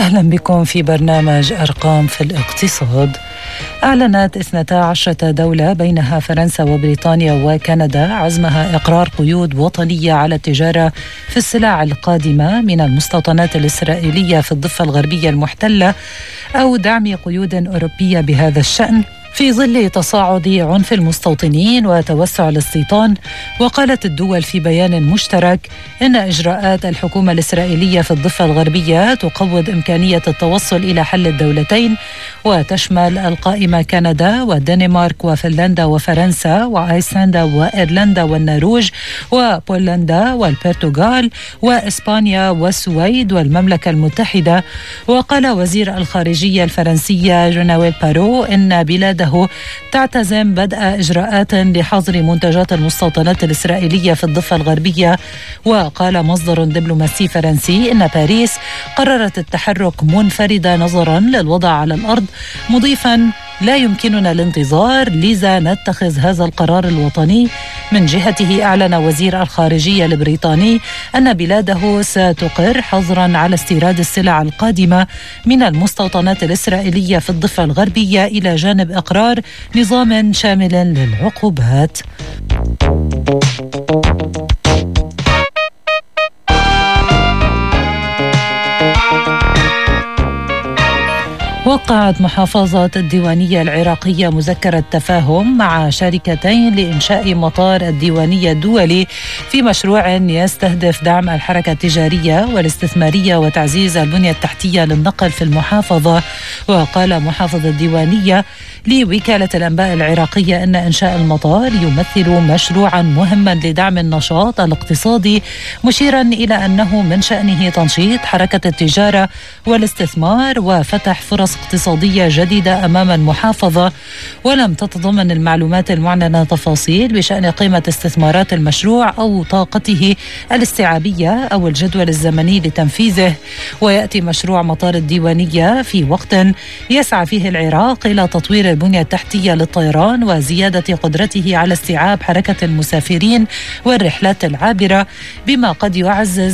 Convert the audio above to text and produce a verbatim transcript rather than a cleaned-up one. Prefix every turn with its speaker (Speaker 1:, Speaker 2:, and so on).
Speaker 1: أهلا بكم في برنامج أرقام في الاقتصاد. أعلنت اثنتا عشرة دولة بينها فرنسا وبريطانيا وكندا عزمها إقرار قيود وطنية على التجارة في السلع القادمة من المستوطنات الإسرائيلية في الضفة الغربية المحتلة أو دعم قيود أوروبية بهذا الشأن في ظل تصاعد عنف المستوطنين وتوسع الاستيطان. وقالت الدول في بيان مشترك إن إجراءات الحكومة الإسرائيلية في الضفة الغربية تقوض إمكانية التوصل إلى حل الدولتين، وتشمل القائمة كندا والدنمارك وفنلندا وفرنسا وأيسلندا وإيرلندا والنرويج وبولندا والبرتغال وإسبانيا والسويد والمملكة المتحدة. وقال وزير الخارجية الفرنسية جونويل بارو إن بلاد تعتزم بدء إجراءات لحظر منتجات المستوطنات الإسرائيلية في الضفة الغربية. وقال مصدر دبلوماسي فرنسي إن باريس قررت التحرك منفردة نظرا للوضع على الأرض، مضيفا لا يمكننا الانتظار لذا نتخذ هذا القرار الوطني. من جهته أعلن وزير الخارجية البريطاني أن بلاده ستقر حظرا على استيراد السلع القادمة من المستوطنات الإسرائيلية في الضفة الغربية إلى جانب إقرار نظام شامل للعقوبات. وقعت محافظة الديوانية العراقية مذكرة تفاهم مع شركتين لإنشاء مطار الديوانية الدولي في مشروع يستهدف دعم الحركة التجارية والاستثمارية وتعزيز البنية التحتية للنقل في المحافظة. وقال محافظ الديوانية لوكالة الأنباء العراقية أن إنشاء المطار يمثل مشروعا مهما لدعم النشاط الاقتصادي، مشيرا إلى أنه من شأنه تنشيط حركة التجارة والاستثمار وفتح فرص اقتصادية جديدة أمام المحافظة. ولم تتضمن المعلومات المعننة تفاصيل بشأن قيمة استثمارات المشروع أو طاقته الاستيعابية أو الجدول الزمني لتنفيذه. ويأتي مشروع مطار الديوانية في وقت يسعى فيه العراق إلى تطوير البنية التحتية للطيران وزيادة قدرته على استيعاب حركة المسافرين والرحلات العابرة، بما قد يعزز